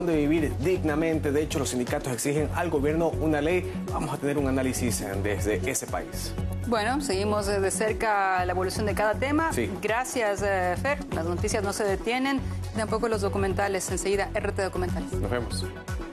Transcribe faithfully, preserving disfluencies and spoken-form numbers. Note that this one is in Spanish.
de vivir dignamente. De hecho, los sindicatos exigen al gobierno una ley. Vamos a tener un análisis desde ese país. Bueno, seguimos de cerca la evolución de cada tema. Sí. Gracias, Fer. Las noticias no se detienen, tampoco los documentales. Enseguida, R T Documentales. Nos vemos.